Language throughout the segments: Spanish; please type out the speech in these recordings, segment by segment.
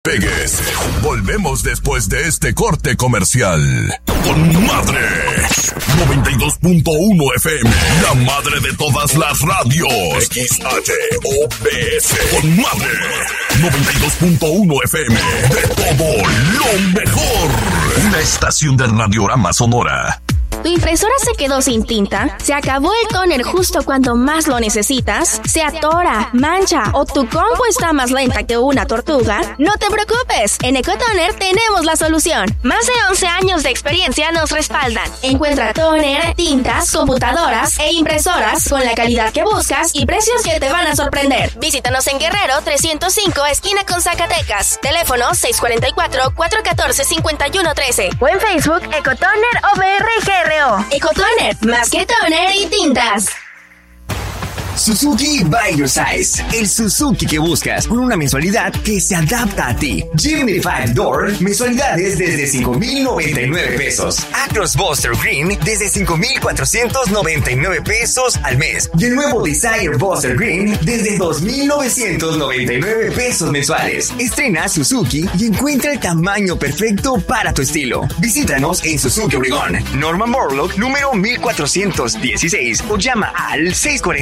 Pegues. Volvemos después de este corte comercial. Con Madre 92.1 FM, la madre de todas las radios. XHOPS. Con Madre 92.1 FM, de todo lo mejor. Una estación de Radiorama Sonora. ¿Tu impresora se quedó sin tinta? ¿Se acabó el tóner justo cuando más lo necesitas? ¿Se atora, mancha o tu compu está más lenta que una tortuga? No te preocupes, en Ecotoner tenemos la solución. Más de 11 años de experiencia nos respaldan. Encuentra tóner, tintas, computadoras e impresoras con la calidad que buscas y precios que te van a sorprender. Visítanos en Guerrero 305, esquina con Zacatecas. Teléfono 644-414-5113 o en Facebook Ecotoner OBRGR. Ecotoner, más que toner y tintas. Suzuki by your size. El Suzuki que buscas con una mensualidad que se adapta a ti. Jimny 5-Door, mensualidades desde 5,099 pesos. Acros Buster Green desde 5,499 pesos al mes. Y el nuevo Desire Buster Green desde 2,999 pesos mensuales. Estrena Suzuki y encuentra el tamaño perfecto para tu estilo. Visítanos en Suzuki Obregón, Norman Borlaug, número 1416, o llama al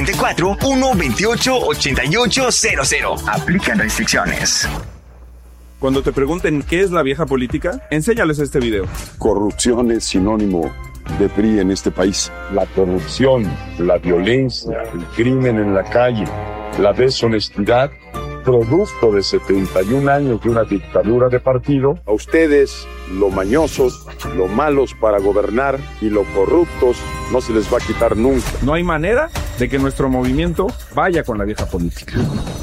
644-128-8800. Aplican restricciones. Cuando te pregunten qué es la vieja política, enséñales este video. Corrupción es sinónimo de PRI en este país. La corrupción, la violencia, el crimen en la calle, la deshonestidad, producto de 71 años de una dictadura de partido. A ustedes, lo mañosos, lo malos para gobernar y lo corruptos, no se les va a quitar nunca. No hay manera de que nuestro movimiento vaya con la vieja política.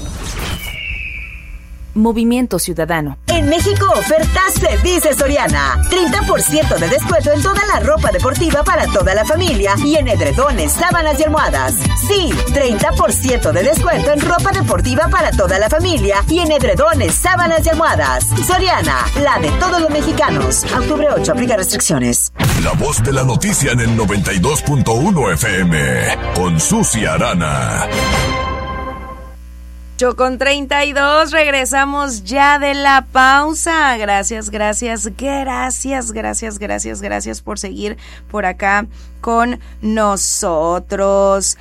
Movimiento Ciudadano. En México, ofertas se dice Soriana. 30% de descuento en toda la ropa deportiva para toda la familia y en edredones, sábanas y almohadas. Sí, 30% de descuento en ropa deportiva para toda la familia y en edredones, sábanas y almohadas. Soriana, la de todos los mexicanos. Octubre 8, aplica restricciones. La voz de la noticia en el 92.1 FM, con Susi Arana. 8:32, regresamos ya de la pausa. Gracias por seguir por acá con nosotros.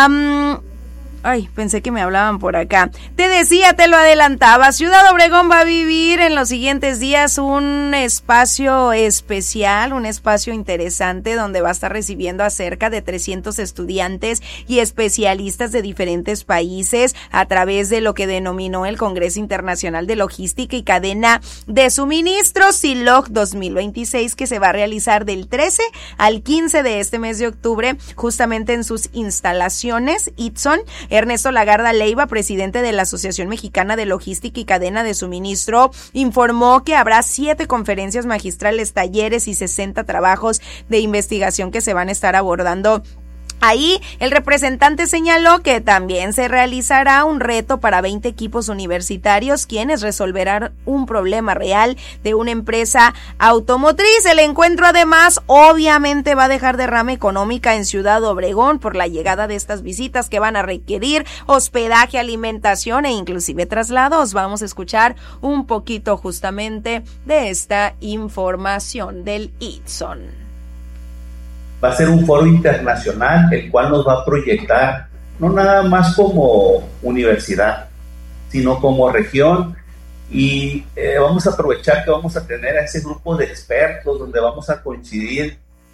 Ay, pensé que me hablaban por acá. Te decía, te lo adelantaba, Ciudad Obregón va a vivir en los siguientes días un espacio especial, un espacio interesante donde va a estar recibiendo a cerca de 300 estudiantes y especialistas de diferentes países a través de lo que denominó el Congreso Internacional de Logística y Cadena de Suministros, CILOG 2026, que se va a realizar del 13 al 15 de este mes de octubre, justamente en sus instalaciones Itson. Ernesto Lagarda Leiva, presidente de la Asociación Mexicana de Logística y Cadena de Suministro, informó que habrá 7 conferencias magistrales, talleres y 60 trabajos de investigación que se van a estar abordando. Ahí, el representante señaló que también se realizará un reto para 20 equipos universitarios, quienes resolverán un problema real de una empresa automotriz. El encuentro, además, obviamente va a dejar derrama económica en Ciudad Obregón por la llegada de estas visitas que van a requerir hospedaje, alimentación e inclusive traslados. Vamos a escuchar un poquito justamente de esta información del Itson. Va a ser un foro internacional el cual nos va a proyectar no nada más como universidad, sino como región, y vamos a aprovechar que vamos a tener a ese grupo de expertos donde vamos a coincidir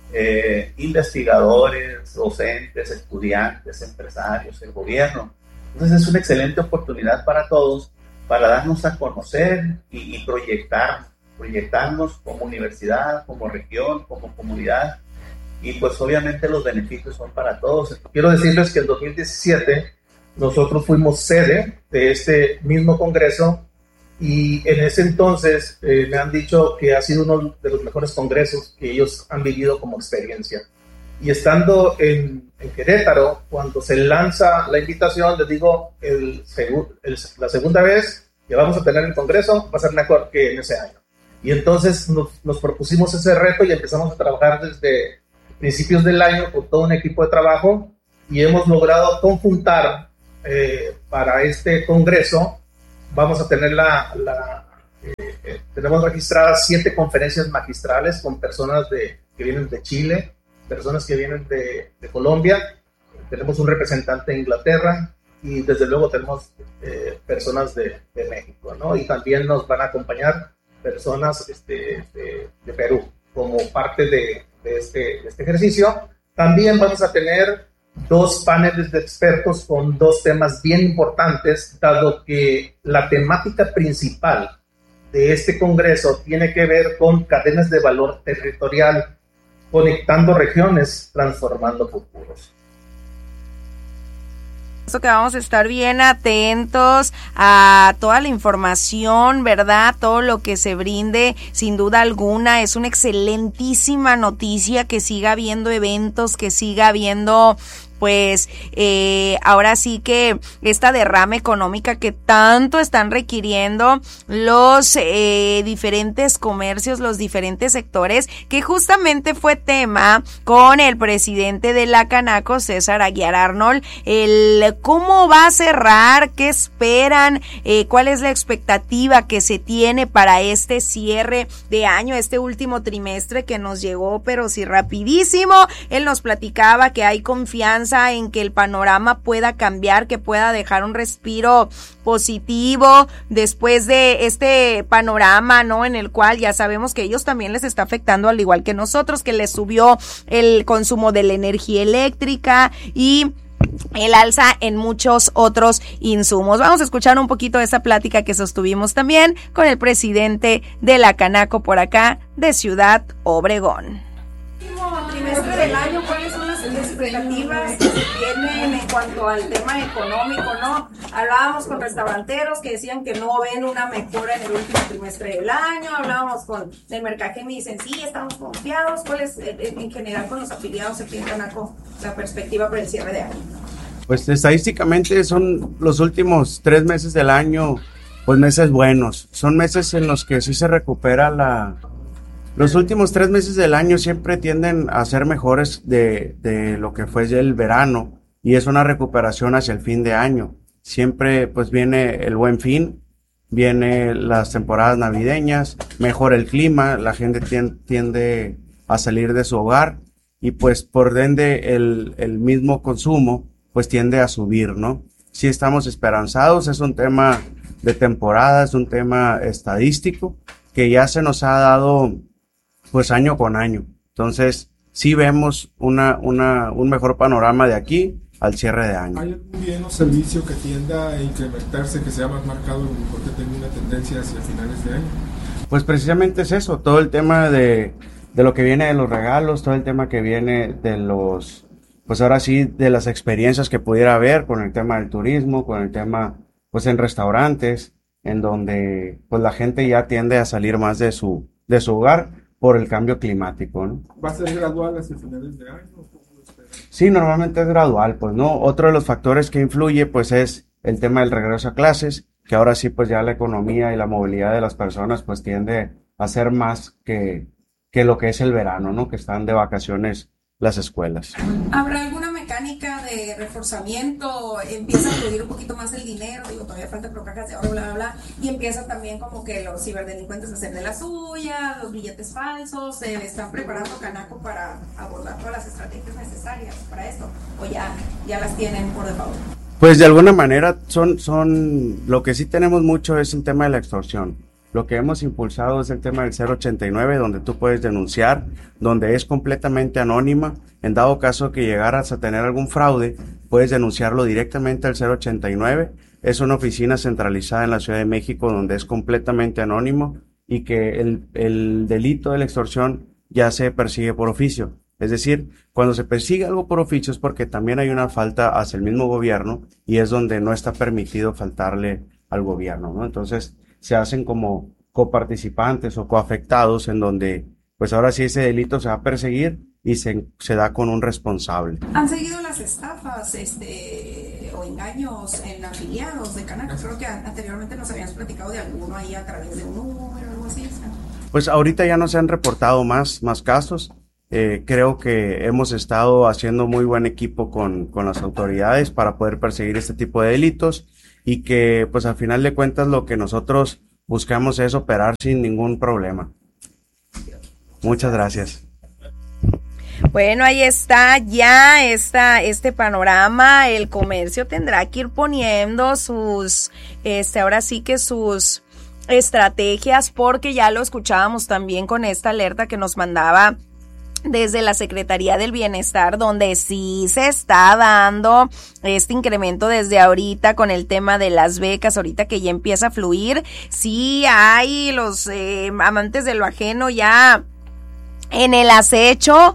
investigadores, docentes, estudiantes, empresarios, el gobierno. Entonces es una excelente oportunidad para todos para darnos a conocer y proyectarnos como universidad, como región, como comunidad. Y pues obviamente los beneficios son para todos. Quiero decirles que en 2017 nosotros fuimos sede de este mismo congreso y en ese entonces me han dicho que ha sido uno de los mejores congresos que ellos han vivido como experiencia. Y estando en Querétaro, cuando se lanza la invitación, les digo, la segunda vez que vamos a tener el congreso va a ser mejor que en ese año. Y entonces nos propusimos ese reto y empezamos a trabajar desde principios del año con todo un equipo de trabajo y hemos logrado conjuntar para este congreso. Vamos a tener tenemos registradas 7 conferencias magistrales con personas que vienen de Chile, personas que vienen de Colombia, tenemos un representante de Inglaterra y desde luego tenemos personas de México, ¿no? Y también nos van a acompañar personas de Perú como parte de este ejercicio. También vamos a tener 2 paneles de expertos con 2 temas bien importantes, dado que la temática principal de este congreso tiene que ver con cadenas de valor territorial, conectando regiones, transformando futuros. Eso que vamos a estar bien atentos a toda la información, ¿verdad? Todo lo que se brinde, sin duda alguna, es una excelentísima noticia que siga habiendo eventos, que siga habiendo pues ahora sí que esta derrama económica que tanto están requiriendo los diferentes comercios, los diferentes sectores, que justamente fue tema con el presidente de la Canaco, César Aguiar Arnold, el cómo va a cerrar, qué esperan, cuál es la expectativa que se tiene para este cierre de año, este último trimestre que nos llegó, pero sí rapidísimo. Él nos platicaba que hay confianza en que el panorama pueda cambiar, que pueda dejar un respiro positivo después de este panorama, ¿no? En el cual ya sabemos que ellos también les está afectando, al igual que nosotros, que les subió el consumo de la energía eléctrica y el alza en muchos otros insumos. Vamos a escuchar un poquito de esa plática que sostuvimos también con el presidente de la Canaco por acá de Ciudad Obregón. Trimestre del año, ¿cuáles son las expectativas que se tienen en cuanto al tema económico, no? Hablábamos con restauranteros que decían que no ven una mejora en el último trimestre del año, hablábamos con el Mercajeme y dicen, sí, estamos confiados. ¿Cuál es en general con los afiliados aquí en Canaco la perspectiva para el cierre de año? Pues estadísticamente son los últimos 3 meses del año, pues meses buenos, son meses en los que sí se recupera Los últimos 3 meses del año siempre tienden a ser mejores de lo que fue el verano, y es una recuperación hacia el fin de año. Siempre pues viene el Buen Fin, viene las temporadas navideñas, mejora el clima, la gente tiende a salir de su hogar y pues por ende el mismo consumo pues tiende a subir, ¿no? Sí estamos esperanzados, es un tema de temporada, es un tema estadístico que ya se nos ha dado pues año con año. Entonces, sí vemos un mejor panorama de aquí al cierre de año. ¿Hay algún bien o servicio que tienda a incrementarse, que sea más marcado, porque tenga una tendencia hacia finales de año? Pues precisamente es eso, todo el tema de lo que viene de los regalos, todo el tema que viene de los, pues ahora sí, de las experiencias que pudiera haber con el tema del turismo, con el tema, pues en restaurantes, en donde pues la gente ya tiende a salir más de su hogar, por el cambio climático, ¿no? ¿Va a ser gradual hacia finales de año? ¿Cómo lo esperan? Sí, normalmente es gradual, pues, ¿no? Otro de los factores que influye, pues, es el tema del regreso a clases, que ahora sí, pues, ya la economía y la movilidad de las personas, pues, tiende a ser más que lo que es el verano, ¿no? Que están de vacaciones las escuelas. ¿Habrá alguna mecánica de reforzamiento? ¿Empieza a fluir un poquito más el dinero? Digo, todavía falta por cajas de oro, bla, bla, bla. Y empieza también como que los ciberdelincuentes a hacer de la suya, los billetes falsos. ¿Se están preparando Canaco para abordar todas las estrategias necesarias para esto? ¿O ya las tienen por default? Pues de alguna manera lo que sí tenemos mucho es el tema de la extorsión. Lo que hemos impulsado es el tema del 089, donde tú puedes denunciar, donde es completamente anónima. En dado caso que llegaras a tener algún fraude, puedes denunciarlo directamente al 089. Es una oficina centralizada en la Ciudad de México donde es completamente anónimo y que el delito de la extorsión ya se persigue por oficio. Es decir, cuando se persigue algo por oficio es porque también hay una falta hacia el mismo gobierno y es donde no está permitido faltarle al gobierno, ¿no? Entonces, se hacen como coparticipantes o coafectados en donde, pues ahora sí ese delito se va a perseguir y se da con un responsable. ¿Han seguido las estafas o engaños en afiliados de Canaco? Creo que anteriormente nos habíamos platicado de alguno ahí a través de un número o algo así. Pues ahorita ya no se han reportado más casos. Creo que hemos estado haciendo muy buen equipo con las autoridades para poder perseguir este tipo de delitos y que pues al final de cuentas lo que nosotros buscamos es operar sin ningún problema. Muchas gracias. Bueno, ahí está ya este panorama. El comercio tendrá que ir poniendo sus, ahora sí que sus estrategias, porque ya lo escuchábamos también con esta alerta que nos mandaba desde la Secretaría del Bienestar, donde sí se está dando este incremento desde ahorita con el tema de las becas, ahorita que ya empieza a fluir. Sí hay los amantes de lo ajeno ya en el acecho,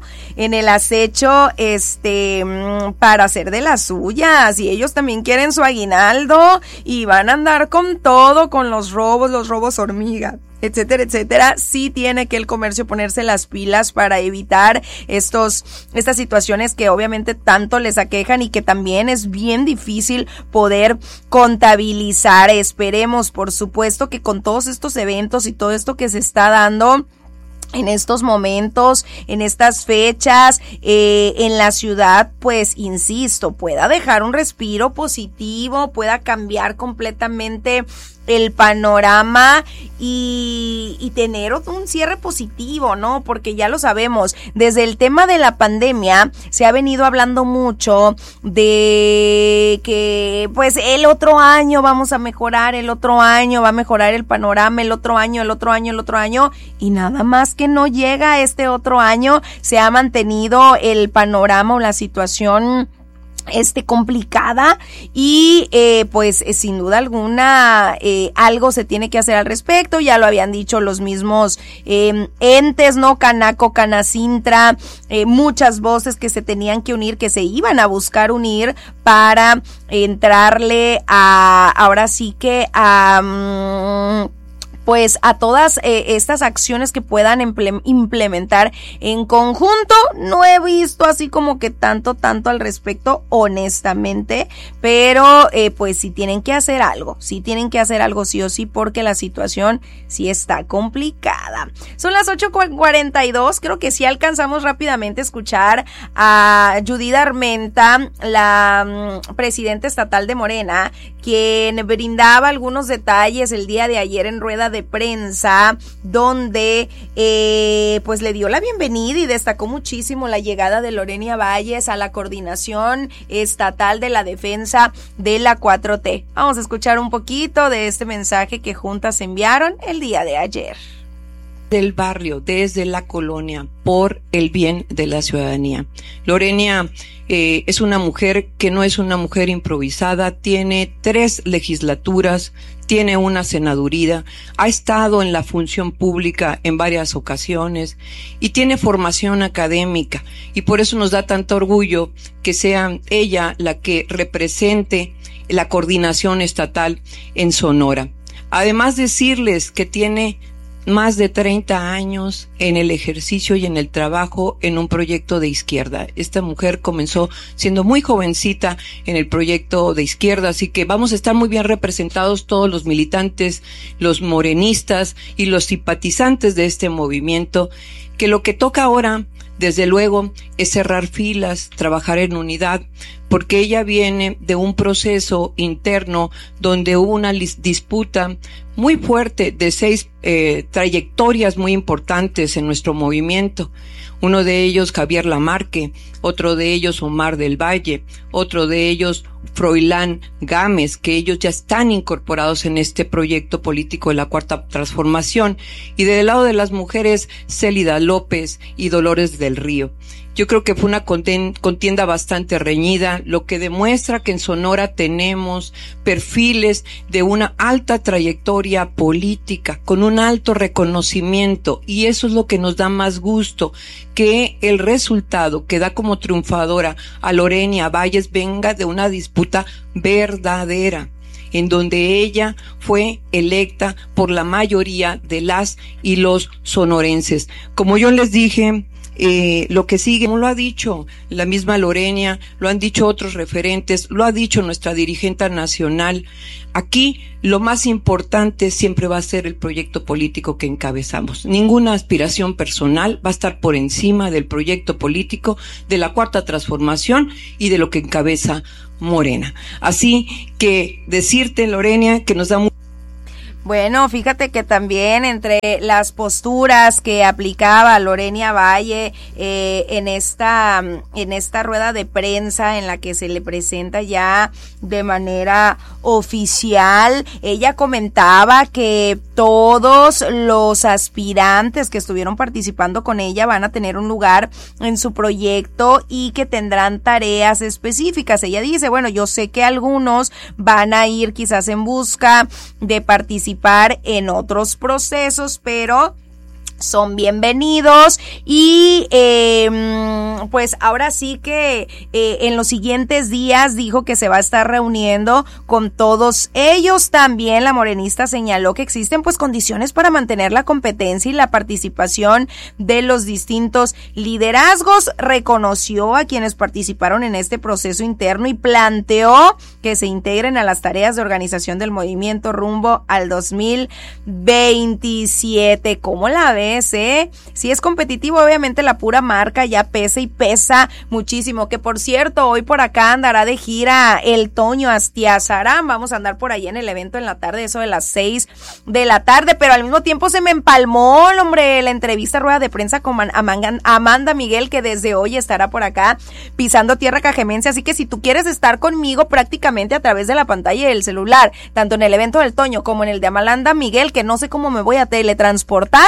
para hacer de las suyas, y ellos también quieren su aguinaldo y van a andar con todo, con los robos hormiga, etcétera, etcétera. Sí tiene que el comercio ponerse las pilas para evitar estas situaciones que obviamente tanto les aquejan y que también es bien difícil poder contabilizar. Esperemos, por supuesto, que con todos estos eventos y todo esto que se está dando en estos momentos, en estas fechas, en la ciudad, pues insisto, pueda dejar un respiro positivo, pueda cambiar completamente el panorama y tener un cierre positivo, ¿no? Porque ya lo sabemos, desde el tema de la pandemia se ha venido hablando mucho de que pues el otro año vamos a mejorar, el otro año va a mejorar el panorama, el otro año, y nada más que no llega este otro año, se ha mantenido el panorama o la situación complicada y pues sin duda alguna algo se tiene que hacer al respecto. Ya lo habían dicho los mismos entes, ¿no? Canaco, Canacintra, muchas voces que se tenían que unir, que se iban a buscar unir para entrarle ahora sí que pues a todas estas acciones que puedan implementar en conjunto. No he visto así como que tanto al respecto, honestamente, pero pues sí tienen que hacer algo sí o sí, porque la situación sí está complicada. Son las 8:42, creo que sí alcanzamos rápidamente a escuchar a Judith Armenta, la presidenta estatal de Morena, quien brindaba algunos detalles el día de ayer en rueda de prensa, donde pues le dio la bienvenida y destacó muchísimo la llegada de Lorena Valles a la coordinación estatal de la defensa de la 4T. Vamos a escuchar un poquito de este mensaje que juntas enviaron el día de ayer. Del barrio, desde la colonia, por el bien de la ciudadanía. Lorena es una mujer que no es una mujer improvisada, tiene 3 legislaturas, tiene una senaduría, ha estado en la función pública en varias ocasiones y tiene formación académica, y por eso nos da tanto orgullo que sea ella la que represente la coordinación estatal en Sonora. Además, decirles que tiene más de 30 años en el ejercicio y en el trabajo en un proyecto de izquierda. Esta mujer comenzó siendo muy jovencita en el proyecto de izquierda, así que vamos a estar muy bien representados todos los militantes, los morenistas y los simpatizantes de este movimiento, que lo que toca ahora, desde luego, es cerrar filas, trabajar en unidad, porque ella viene de un proceso interno donde hubo una disputa muy fuerte de 6 trayectorias muy importantes en nuestro movimiento. Uno de ellos, Javier Lamarque, otro de ellos, Omar del Valle, otro de ellos, Froilán Gámez, que ellos ya están incorporados en este proyecto político de la Cuarta Transformación, y del lado de las mujeres, Célida López y Dolores del Río. Yo creo que fue una contienda bastante reñida, lo que demuestra que en Sonora tenemos perfiles de una alta trayectoria política, con un alto reconocimiento, y eso es lo que nos da más gusto, que el resultado que da como triunfadora a Lorena Valles venga de una disputa verdadera, en donde ella fue electa por la mayoría de las y los sonorenses. Como yo les dije, lo que sigue, como lo ha dicho la misma Lorena, lo han dicho otros referentes, lo ha dicho nuestra dirigente nacional, aquí lo más importante siempre va a ser el proyecto político que encabezamos. Ninguna aspiración personal va a estar por encima del proyecto político de la Cuarta Transformación y de lo que encabeza Morena. Así que decirte, Lorena, que nos da Bueno, fíjate que también entre las posturas que aplicaba Lorena Valle en esta rueda de prensa en la que se le presenta ya de manera oficial, ella comentaba que todos los aspirantes que estuvieron participando con ella van a tener un lugar en su proyecto y que tendrán tareas específicas. Ella dice, bueno, yo sé que algunos van a ir quizás en busca de participar en otros procesos, pero son bienvenidos y pues ahora sí que en los siguientes días dijo que se va a estar reuniendo con todos ellos. También la morenista señaló que existen pues condiciones para mantener la competencia y la participación de los distintos liderazgos. Reconoció a quienes participaron en este proceso interno y planteó que se integren a las tareas de organización del movimiento rumbo al 2027. ¿Cómo la ves? Si es competitivo, obviamente la pura marca ya pesa y pesa muchísimo, que por cierto, hoy por acá andará de gira el Toño Astiazarán. Vamos a andar por ahí en el evento en la tarde, eso de las 6 de la tarde, pero al mismo tiempo se me empalmó, hombre, la entrevista rueda de prensa con Amanda Miguel, que desde hoy estará por acá pisando tierra cajemense, así que si tú quieres estar conmigo prácticamente a través de la pantalla del celular, tanto en el evento del Toño como en el de Amanda Miguel, que no sé cómo me voy a teletransportar,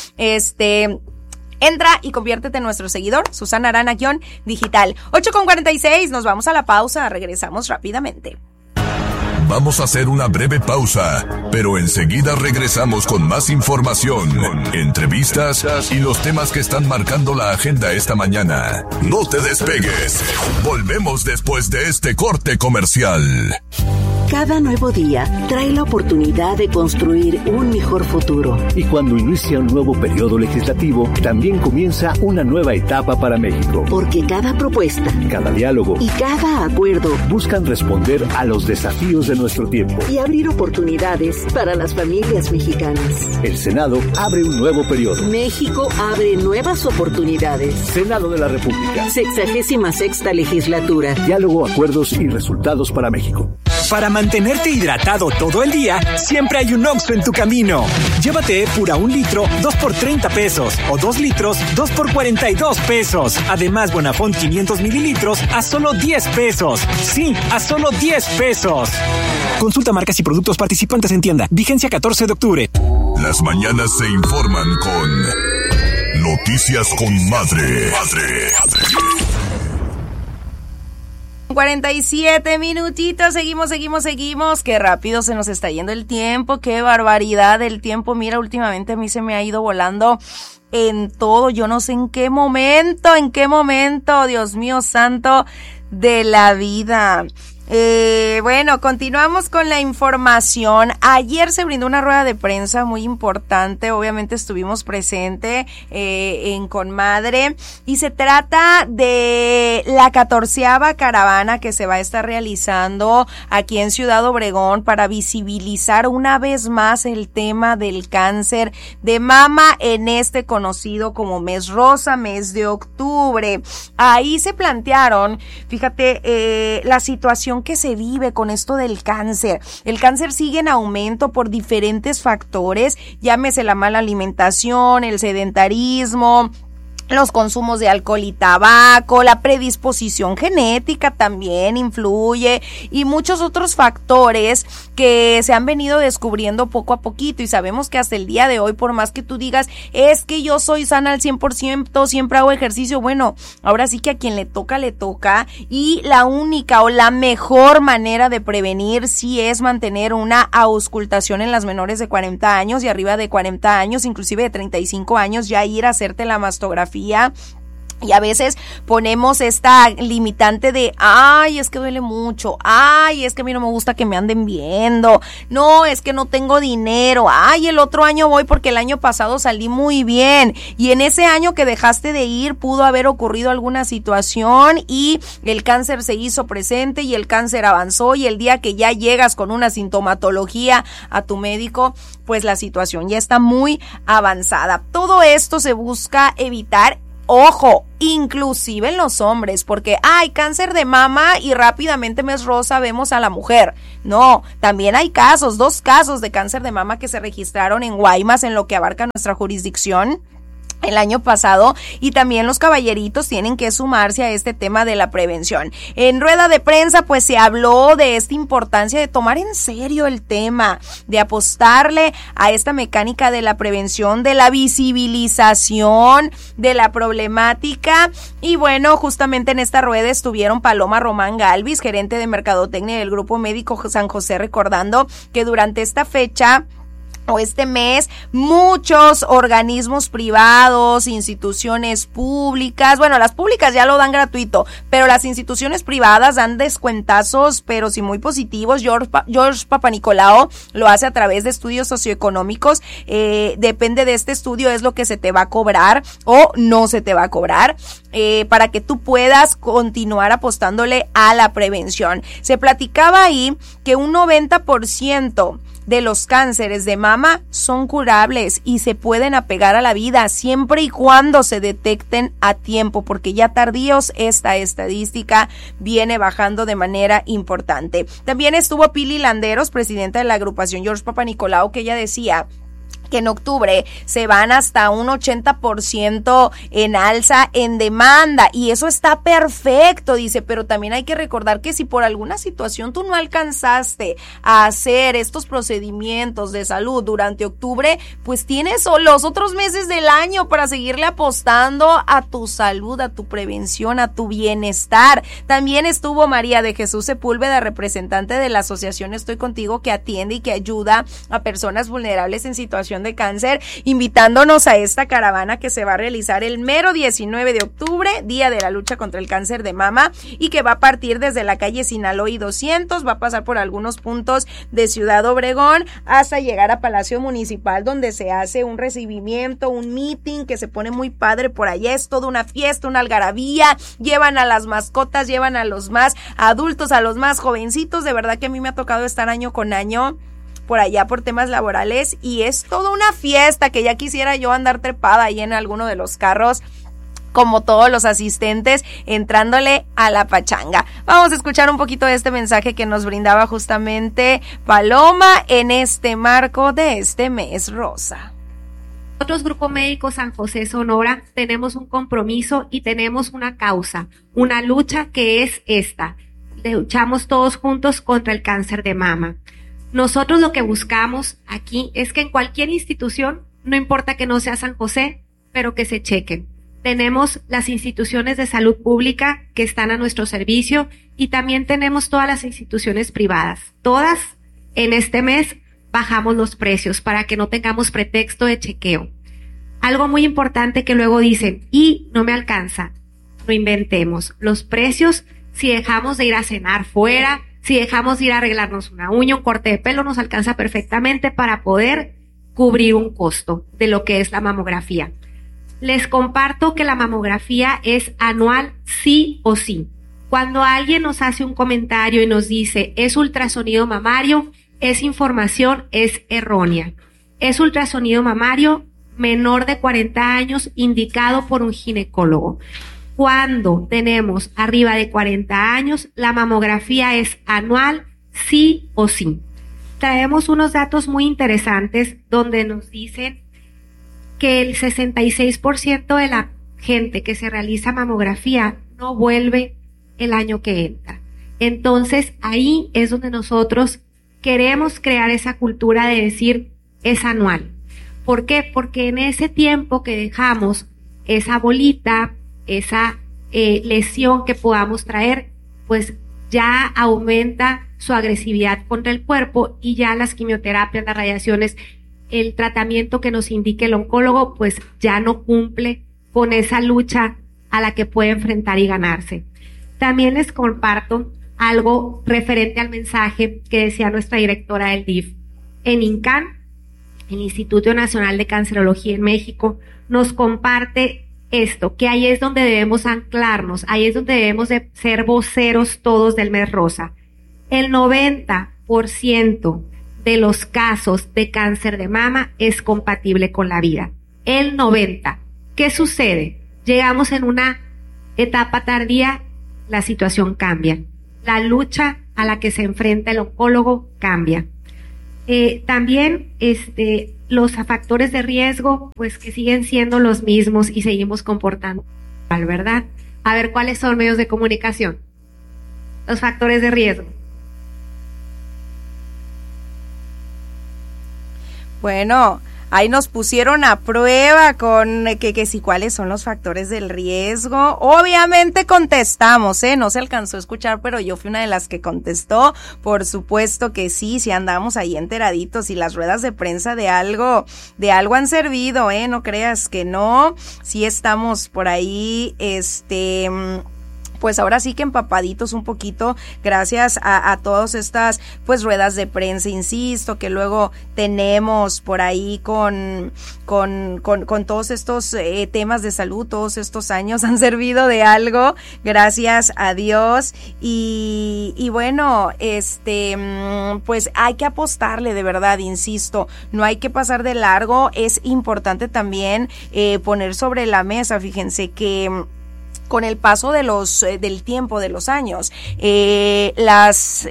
entra y conviértete en nuestro seguidor, Susana Arana _digital. 8:46, nos vamos a la pausa, regresamos rápidamente. Vamos a hacer una breve pausa, pero enseguida regresamos con más información, entrevistas y los temas que están marcando la agenda esta mañana. No te despegues, volvemos después de este corte comercial. Cada nuevo día trae la oportunidad de construir un mejor futuro. Y cuando inicia un nuevo periodo legislativo, también comienza una nueva etapa para México. Porque cada propuesta, cada diálogo y cada acuerdo buscan responder a los desafíos de nuestro tiempo y abrir oportunidades para las familias mexicanas. El Senado abre un nuevo periodo. México abre nuevas oportunidades. Senado de la República. 66ª legislatura. Diálogo, acuerdos y resultados para México. Para mantenerte hidratado todo el día, siempre hay un Oxxo en tu camino. Llévate Epura 1 litro, 2 por 30 pesos. O 2 litros, 2 por 42 pesos. Además, Bonafont 500 mililitros a solo 10 pesos. Sí, a solo 10 pesos. Consulta marcas y productos participantes en tienda. Vigencia 14 de octubre. Las mañanas se informan con Noticias con Madre. 47 minutitos, seguimos, qué rápido se nos está yendo el tiempo, qué barbaridad el tiempo, mira, últimamente a mí se me ha ido volando en todo, yo no sé en qué momento, Dios mío santo de la vida. Bueno, continuamos con la información. Ayer se brindó una rueda de prensa muy importante, obviamente estuvimos presentes en Conmadre, y se trata de la 14ª caravana que se va a estar realizando aquí en Ciudad Obregón para visibilizar una vez más el tema del cáncer de mama en este conocido como mes rosa, mes de octubre. Ahí se plantearon, fíjate, la situación que se vive con esto del cáncer. El cáncer sigue en aumento por diferentes factores, llámese la mala alimentación, el sedentarismo, los consumos de alcohol y tabaco, la predisposición genética también influye y muchos otros factores que se han venido descubriendo poco a poquito, y sabemos que hasta el día de hoy, por más que tú digas, es que yo soy sana al 100%, siempre hago ejercicio, bueno, ahora sí que a quien le toca, y la única o la mejor manera de prevenir sí es mantener una auscultación en las menores de 40 años y arriba de 40 años, inclusive de 35 años, ya ir a hacerte la mastografía. Y a veces ponemos esta limitante de, ay, es que duele mucho, ay, es que a mí no me gusta que me anden viendo, no, es que no tengo dinero, ay, el otro año voy porque el año pasado salí muy bien, y en ese año que dejaste de ir pudo haber ocurrido alguna situación y el cáncer se hizo presente y el cáncer avanzó, y el día que ya llegas con una sintomatología a tu médico, pues la situación ya está muy avanzada. Todo esto se busca evitar. Ojo, inclusive en los hombres, porque hay cáncer de mama y rápidamente mes rosa vemos a la mujer. No, también hay casos, 2 casos de cáncer de mama que se registraron en Guaymas, en lo que abarca nuestra jurisdicción el año pasado, y también los caballeritos tienen que sumarse a este tema de la prevención. En rueda de prensa pues se habló de esta importancia de tomar en serio el tema, de apostarle a esta mecánica de la prevención, de la visibilización de la problemática, y bueno, justamente en esta rueda estuvieron Paloma Román Galvis, gerente de Mercadotecnia del Grupo Médico San José, recordando que durante esta fecha o este mes, muchos organismos privados, instituciones públicas, bueno, las públicas ya lo dan gratuito, pero las instituciones privadas dan descuentazos, pero sí muy positivos. George Papanicolao lo hace a través de estudios socioeconómicos, depende de este estudio es lo que se te va a cobrar o no se te va a cobrar, para que tú puedas continuar apostándole a la prevención. Se platicaba ahí que un 90% de los cánceres de mama son curables y se pueden apegar a la vida siempre y cuando se detecten a tiempo, porque ya tardíos esta estadística viene bajando de manera importante. También estuvo Pili Landeros, presidenta de la agrupación George Papanicolao, que ella decía que en octubre se van hasta un 80% en alza en demanda, y eso está perfecto, dice, pero también hay que recordar que si por alguna situación tú no alcanzaste a hacer estos procedimientos de salud durante octubre, pues tienes los otros meses del año para seguirle apostando a tu salud, a tu prevención, a tu bienestar. También estuvo María de Jesús Sepúlveda, representante de la asociación Estoy Contigo, que atiende y que ayuda a personas vulnerables en situación de cáncer, invitándonos a esta caravana que se va a realizar el mero 19 de octubre, Día de la Lucha contra el Cáncer de Mama, y que va a partir desde la calle Sinaloa 200, va a pasar por algunos puntos de Ciudad Obregón hasta llegar a Palacio Municipal, donde se hace un recibimiento, un meeting que se pone muy padre por allá. Es toda una fiesta, una algarabía, llevan a las mascotas, llevan a los más adultos, a los más jovencitos. De verdad que a mí me ha tocado estar año con año por allá por temas laborales y es toda una fiesta que ya quisiera yo andar trepada ahí en alguno de los carros como todos los asistentes entrándole a la pachanga. Vamos a escuchar un poquito de este mensaje que nos brindaba justamente Paloma en este marco de este mes rosa. Nosotros, Grupo Médico San José Sonora, tenemos un compromiso y tenemos una causa, una lucha que es esta. Luchamos todos juntos contra el cáncer de mama. Nosotros lo que buscamos aquí es que en cualquier institución, no importa que no sea San José, pero que se chequen. Tenemos las instituciones de salud pública que están a nuestro servicio y también tenemos todas las instituciones privadas. Todas en este mes bajamos los precios para que no tengamos pretexto de chequeo. Algo muy importante que luego dicen, y no me alcanza, no inventemos. Los precios, si dejamos de ir a cenar fuera, si dejamos de ir a arreglarnos una uña, un corte de pelo, nos alcanza perfectamente para poder cubrir un costo de lo que es la mamografía. Les comparto que la mamografía es anual sí o sí. Cuando alguien nos hace un comentario y nos dice es ultrasonido mamario, esa información es errónea. Es ultrasonido mamario menor de 40 años indicado por un ginecólogo. Cuando tenemos arriba de 40 años, la mamografía es anual, sí o sí. Traemos unos datos muy interesantes donde nos dicen que el 66% de la gente que se realiza mamografía no vuelve el año que entra. Entonces, ahí es donde nosotros queremos crear esa cultura de decir es anual. ¿Por qué? Porque en ese tiempo que dejamos esa bolita, esa lesión que podamos traer, pues ya aumenta su agresividad contra el cuerpo y ya las quimioterapias, las radiaciones, el tratamiento que nos indique el oncólogo, pues ya no cumple con esa lucha a la que puede enfrentar y ganarse. También les comparto algo referente al mensaje que decía nuestra directora del DIF. En INCAN, el Instituto Nacional de Cancerología en México, nos comparte esto, que ahí es donde debemos anclarnos, ahí es donde debemos de ser voceros todos del mes rosa. El 90% de los casos de cáncer de mama es compatible con la vida. El 90%. ¿Qué sucede? Llegamos en una etapa tardía, la situación cambia. La lucha a la que se enfrenta el oncólogo cambia. También los factores de riesgo, pues que siguen siendo los mismos y seguimos comportando igual, ¿verdad? A ver, ¿cuáles son medios de comunicación? Los factores de riesgo. Bueno, ahí nos pusieron a prueba con que si cuáles son los factores del riesgo. Obviamente contestamos, no se alcanzó a escuchar, pero yo fui una de las que contestó. Por supuesto que sí, si andamos ahí enteraditos y las ruedas de prensa de algo han servido, no creas que no. Sí estamos por ahí, pues ahora sí que empapaditos un poquito gracias a todas estas pues ruedas de prensa, insisto, que luego tenemos por ahí con todos estos temas de salud. Todos estos años han servido de algo, gracias a Dios, y bueno, pues hay que apostarle, de verdad, insisto, no hay que pasar de largo. Es importante también poner sobre la mesa, fíjense que con el paso del tiempo, de los años, las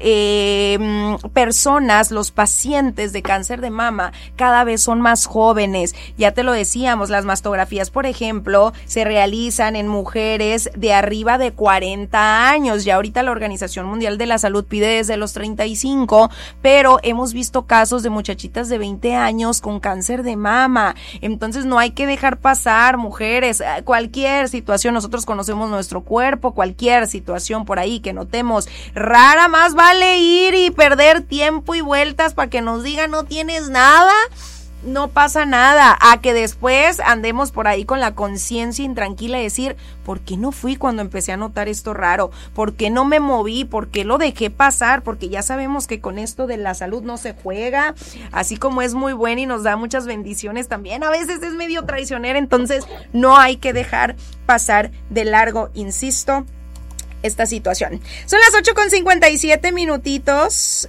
personas, los pacientes de cáncer de mama cada vez son más jóvenes. Ya te lo decíamos, las mastografías, por ejemplo, se realizan en mujeres de arriba de 40 años. Ya ahorita la Organización Mundial de la Salud pide desde los 35, pero hemos visto casos de muchachitas de 20 años con cáncer de mama. Entonces no hay que dejar pasar, mujeres, cualquier situación. Nosotros conocemos nuestro cuerpo, cualquier situación por ahí que notemos rara, más vale ir y perder tiempo y vueltas para que nos digan no tienes nada, no pasa nada, a que después andemos por ahí con la conciencia intranquila y decir, ¿por qué no fui cuando empecé a notar esto raro? ¿Por qué no me moví? ¿Por qué lo dejé pasar? Porque ya sabemos que con esto de la salud no se juega, así como es muy buena y nos da muchas bendiciones, también a veces es medio traicionera, entonces no hay que dejar pasar de largo, insisto, esta situación. Son las 8:57 minutitos.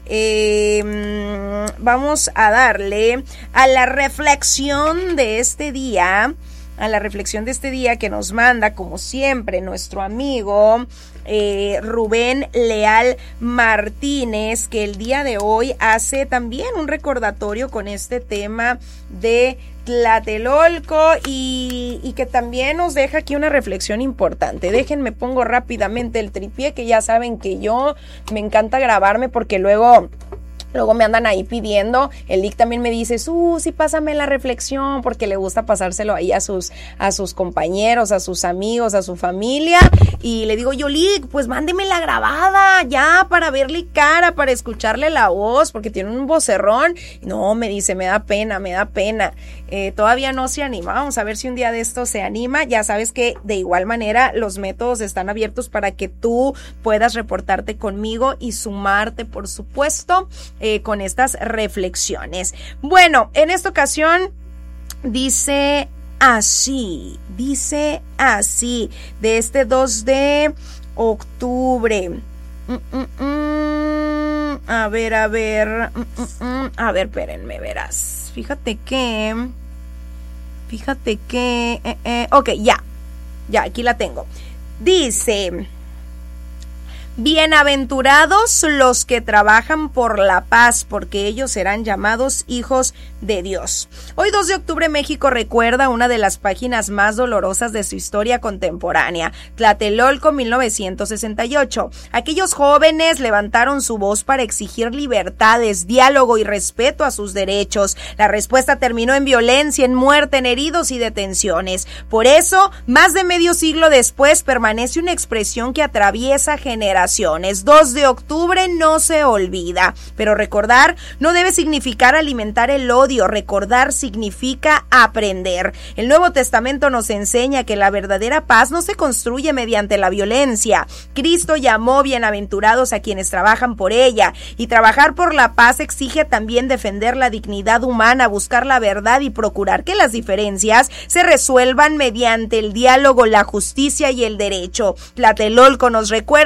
Vamos a darle a la reflexión de este día, que nos manda, como siempre, nuestro amigo Rubén Leal Martínez, que el día de hoy hace también un recordatorio con este tema de Tlatelolco y que también nos deja aquí una reflexión importante. Déjenme pongo rápidamente el tripié, que ya saben que yo me encanta grabarme porque luego me andan ahí pidiendo. El Lick también me dice, sí, pásame la reflexión, porque le gusta pasárselo ahí a sus compañeros, a sus amigos, a su familia. Y le digo yo, Lick, pues mándeme la grabada ya para verle cara, para escucharle la voz, porque tiene un vocerrón. No, me dice, me da pena. Todavía no se anima. Vamos a ver si un día de esto se anima. Ya sabes que de igual manera los métodos están abiertos para que tú puedas reportarte conmigo y sumarte, por supuesto, con estas reflexiones. Bueno, en esta ocasión dice así, de este 2 de octubre. A ver, espérenme, verás. Fíjate que, ok, ya, aquí la tengo. Dice: bienaventurados los que trabajan por la paz, porque ellos serán llamados hijos de Dios. Hoy 2 de octubre México recuerda una de las páginas más dolorosas de su historia contemporánea, Tlatelolco 1968. Aquellos jóvenes levantaron su voz para exigir libertades, diálogo y respeto a sus derechos. La respuesta terminó en violencia, en muerte, en heridos y detenciones. Por eso, más de medio siglo después, permanece una expresión que atraviesa generaciones. 2 de octubre no se olvida, pero recordar no debe significar alimentar el odio. Recordar significa aprender. El Nuevo Testamento nos enseña que la verdadera paz no se construye mediante la violencia. Cristo llamó bienaventurados a quienes trabajan por ella, y trabajar por la paz exige también defender la dignidad humana, buscar la verdad y procurar que las diferencias se resuelvan mediante el diálogo, la justicia y el derecho. Tlatelolco nos recuerda que una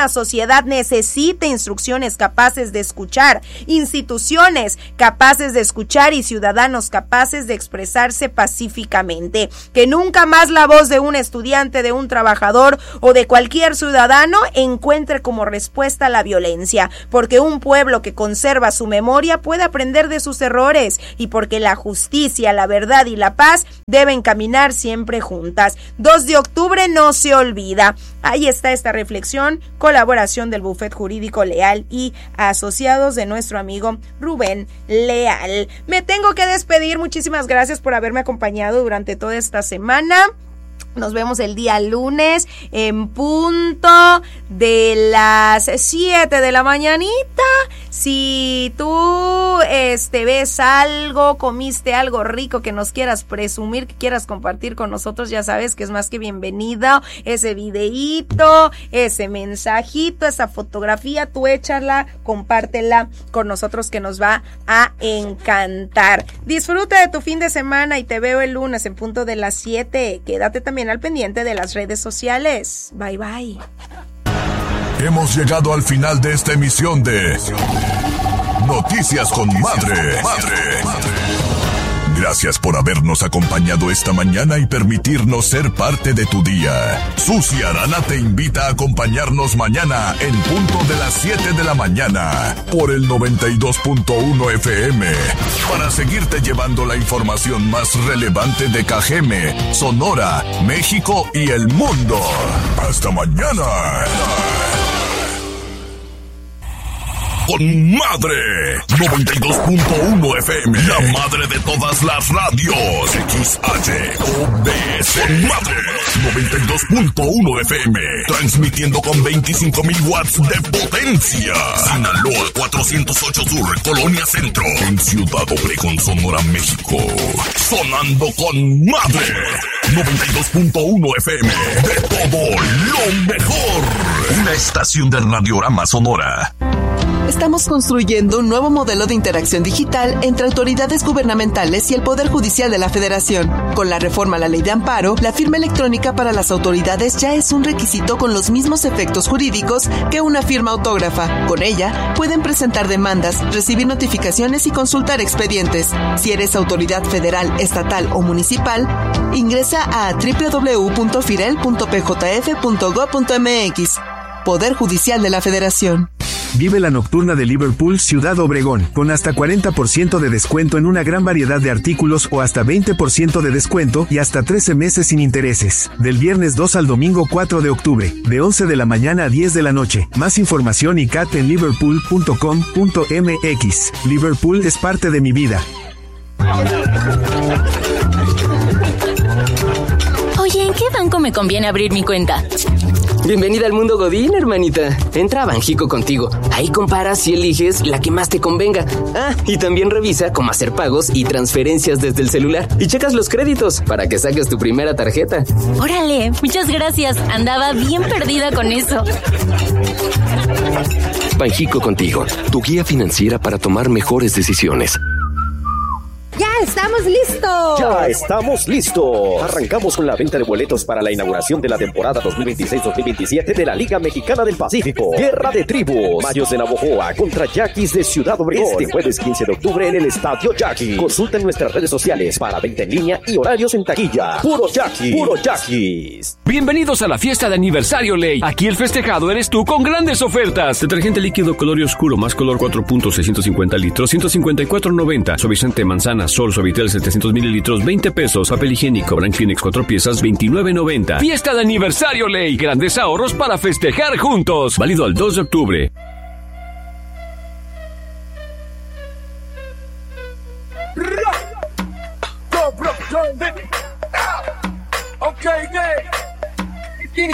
Una sociedad necesita instrucciones capaces de escuchar, instituciones capaces de escuchar y ciudadanos capaces de expresarse pacíficamente. Que nunca más la voz de un estudiante, de un trabajador o de cualquier ciudadano encuentre como respuesta la violencia, porque un pueblo que conserva su memoria puede aprender de sus errores y porque la justicia, la verdad y la paz deben caminar siempre juntas. 2 de octubre no se olvida. Ahí está esta reflexión, colaboración del Bufet Jurídico Leal y Asociados de nuestro amigo Rubén Leal. Me tengo que despedir, muchísimas gracias por haberme acompañado durante toda esta semana. Nos vemos el día lunes en punto de las 7 de la mañanita. Si tú ves algo, comiste algo rico que nos quieras presumir, que quieras compartir con nosotros, ya sabes que es más que bienvenido. Ese videíto, ese mensajito, esa fotografía, tú échala, compártela con nosotros que nos va a encantar. Disfruta de tu fin de semana y te veo el lunes en punto de las 7. Quédate también al pendiente de las redes sociales. Bye bye. Hemos llegado al final de esta emisión de Noticias con Madre. Gracias por habernos acompañado esta mañana y permitirnos ser parte de tu día. Susi Arana te invita a acompañarnos mañana en punto de las 7 de la mañana por el 92.1 FM para seguirte llevando la información más relevante de Cajeme, Sonora, México y el mundo. Hasta mañana. Con Madre 92.1 FM, la madre de todas las radios. XHOBS. Con Madre 92.1 FM, transmitiendo con 25,000 watts de potencia. Sinaloa 408 Sur, Colonia Centro, en Ciudad Obregón, Sonora, México. Sonando con Madre 92.1 FM, de todo lo mejor. Una estación de Radiorama Sonora. Estamos construyendo un nuevo modelo de interacción digital entre autoridades gubernamentales y el Poder Judicial de la Federación. Con la reforma a la Ley de Amparo, la firma electrónica para las autoridades ya es un requisito con los mismos efectos jurídicos que una firma autógrafa. Con ella, pueden presentar demandas, recibir notificaciones y consultar expedientes. Si eres autoridad federal, estatal o municipal, ingresa a www.firel.pjf.gov.mx. Poder Judicial de la Federación. Vive la nocturna de Liverpool Ciudad Obregón, con hasta 40% de descuento en una gran variedad de artículos o hasta 20% de descuento y hasta 13 meses sin intereses. Del viernes 2 al domingo 4 de octubre, de 11 de la mañana a 10 de la noche. Más información y CAT en liverpool.com.mx. Liverpool es parte de mi vida. Oye, ¿en qué banco me conviene abrir mi cuenta? Bienvenida al mundo Godín, hermanita. Entra a Banjico contigo. Ahí comparas y eliges la que más te convenga. Ah, y también revisa cómo hacer pagos y transferencias desde el celular. Y checas los créditos para que saques tu primera tarjeta. Órale, muchas gracias. Andaba bien perdida con eso. Banjico contigo, tu guía financiera para tomar mejores decisiones. ¡Ya estamos listos! ¡Ya estamos listos! Arrancamos con la venta de boletos para la inauguración de la temporada 2026-2027 de la Liga Mexicana del Pacífico. Guerra de Tribus. Mayos de Navojoa contra Yaquis de Ciudad Obregón. Este jueves 15 de octubre en el Estadio Yaqui. Consulta en nuestras redes sociales para venta en línea y horarios en taquilla. ¡Puro Yaqui! ¡Puro Yaquis! Bienvenidos a la fiesta de aniversario Ley. Aquí el festejado eres tú con grandes ofertas. Detergente líquido color oscuro más color 4 puntos 650 litros 154.90. Suavizante manzana Sol Suavitel 700 mililitros 20 pesos. Papel higiénico Brand Kleenex 4 piezas 29.90. Fiesta de aniversario Ley. Grandes ahorros para festejar juntos. Válido al 2 de octubre. Okay,